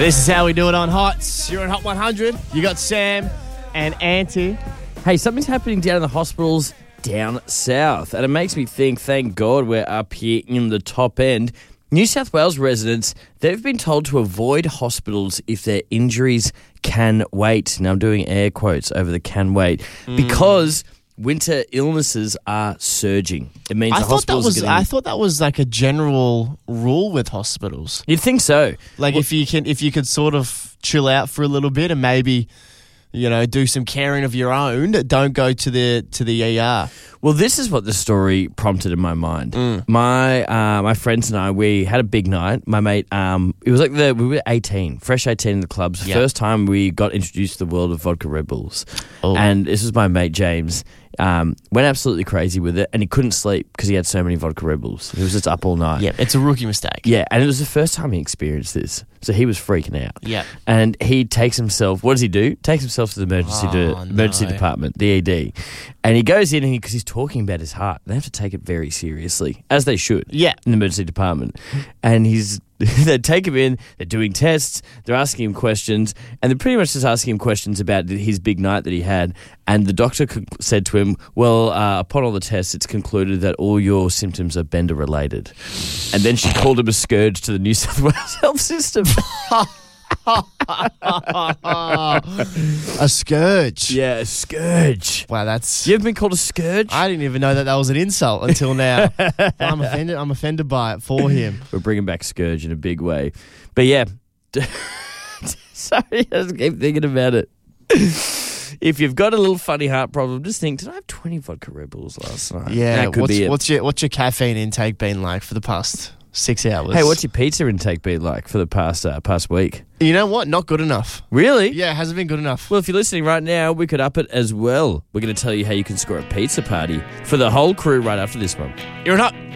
This is how we do it on Hots. You're on Hot 100. You got Sam and Auntie. Hey, something's happening down in the hospitals down south, and it makes me think, thank God we're up here in the top end. New South Wales residents, they've been told to avoid hospitals if their injuries can wait. Now, I'm doing air quotes over the can wait because winter illnesses are surging. It means the hospitals are getting... I thought that was like a general rule with hospitals. You'd think so. Like if you could sort of chill out for a little bit and maybe, you know, do some caring of your own, don't go to the ER. Well, this is what the story prompted in my mind. My friends and I, we had a big night. My mate, it was like we were 18, fresh 18 in the clubs. Yep. First time we got introduced to the world of vodka Red Bulls. Oh. And this was my mate James. Went absolutely crazy with it, and he couldn't sleep because he had so many vodka Red Bulls. He was just up all night. Yeah, it's a rookie mistake. Yeah, and it was the first time he experienced this. So he was freaking out. Yeah. And he takes himself, what does he do? Takes himself to the emergency department, the ED. And he goes in because he's talking about his heart. They have to take it very seriously, as they should. Yeah. In the emergency department. And they take him in, they're doing tests, they're asking him questions, and they're pretty much just asking him questions about his big night that he had. And the doctor said to him, well, upon all the tests, it's concluded that all your symptoms are Bender related. And then she called him a scourge to the New South Wales health system. A scourge. Yeah, a scourge. Wow, that's... You ever been called a scourge? I didn't even know that was an insult until now. But I'm offended by it for him. We're bringing back scourge in a big way. But yeah, sorry, I just keep thinking about it. If you've got a little funny heart problem, just think, did I have 20 vodka Red Bulls last night? Yeah, that could be it. What's your caffeine intake been like for the past 6 hours? Hey, what's your pizza intake been like for the past week? You know what? Not good enough. Really? Yeah, it hasn't been good enough. Well, if you're listening right now, we could up it as well. We're going to tell you how you can score a pizza party for the whole crew right after this one. You're not.